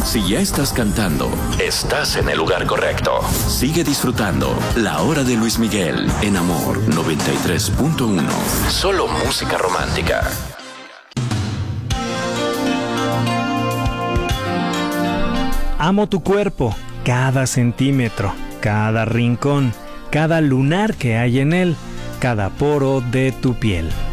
Si ya estás cantando, estás en el lugar correcto. Sigue disfrutando La Hora de Luis Miguel en Amor 93.1. Solo música romántica. Amo tu cuerpo, cada centímetro, cada rincón, cada lunar que hay en él, cada poro de tu piel.